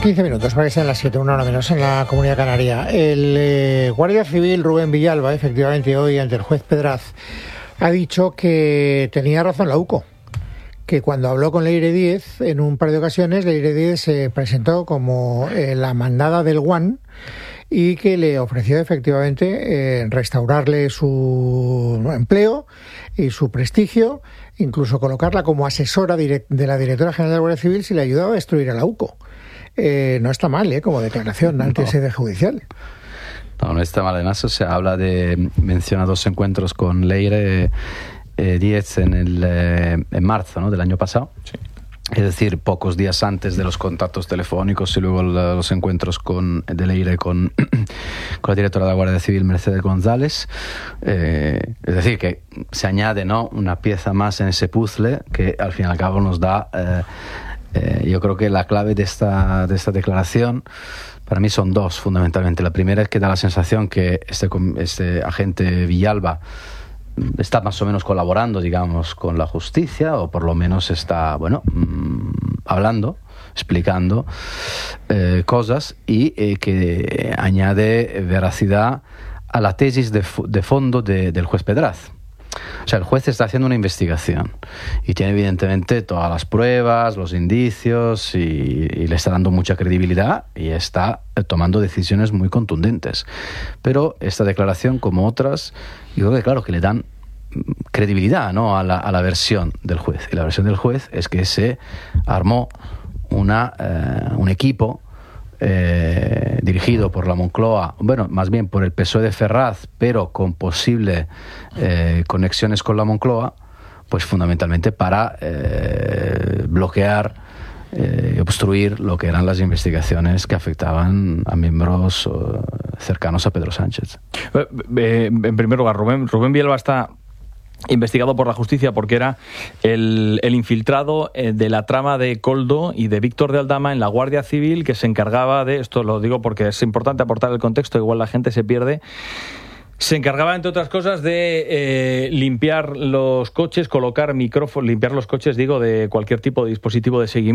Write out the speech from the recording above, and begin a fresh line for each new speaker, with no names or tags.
15 minutos para que sean las 7, una hora menos en la Comunidad Canaria. El guardia civil Rubén Villalba, efectivamente hoy ante el juez Pedraz, ha dicho que tenía razón la UCO, que cuando habló con Leire Díez en un par de ocasiones, Leire Díez se presentó como la mandada del Guan y que le ofreció efectivamente restaurarle su empleo y su prestigio, incluso colocarla como asesora de la directora general de la Guardia Civil si le ayudaba a destruir a la UCO. No está mal, como declaración ante sede judicial.
No está mal. Además, se habla menciona 2 encuentros con Leire Díez en marzo, ¿no?, del año pasado. Sí. Es decir, pocos días antes de los contactos telefónicos y luego los encuentros de Leire con la directora de la Guardia Civil, Mercedes González. Es decir, que se añade, ¿no?, una pieza más en ese puzzle que al fin y al cabo nos da... yo creo que la clave de esta declaración para mí son 2 fundamentalmente. La primera es que da la sensación que este agente Villalba está más o menos colaborando, digamos, con la justicia, o por lo menos está, hablando, explicando cosas, y que añade veracidad a la tesis de fondo del juez Pedraz. O sea, el juez está haciendo una investigación y tiene evidentemente todas las pruebas, los indicios, y le está dando mucha credibilidad y está tomando decisiones muy contundentes. Pero esta declaración, como otras, yo creo que claro que le dan credibilidad, ¿no?, a la versión del juez. Y la versión del juez es que se armó un equipo dirigido por la Moncloa, más bien por el PSOE de Ferraz, pero con posibles conexiones con la Moncloa, pues fundamentalmente para bloquear y obstruir lo que eran las investigaciones que afectaban a miembros cercanos a Pedro Sánchez.
En primer lugar, Rubén Villalba está investigado por la justicia porque era el infiltrado de la trama de Koldo y de Víctor de Aldama en la Guardia Civil, que se encargaba de, esto lo digo porque es importante aportar el contexto, igual la gente se pierde, se encargaba, entre otras cosas, de limpiar los coches, colocar micrófonos, limpiar los coches, de cualquier tipo de dispositivo de seguimiento